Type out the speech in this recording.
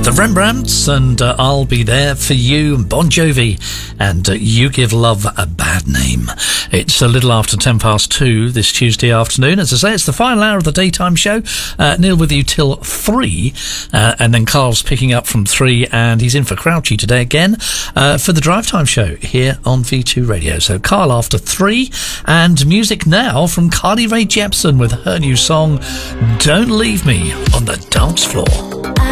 The Rembrandts and I'll Be There For You, Bon Jovi and You Give Love a Bad Name. It's a little after 2:10 this Tuesday afternoon. As I say, it's the final hour of the daytime show. Neil with you till 3, and then Carl's picking up from 3, and he's in for Crouchy today again for the drive time show here on V2 Radio. So Carl after 3, and music now from Carly Rae Jepsen with her new song Don't Leave Me on the Dance Floor.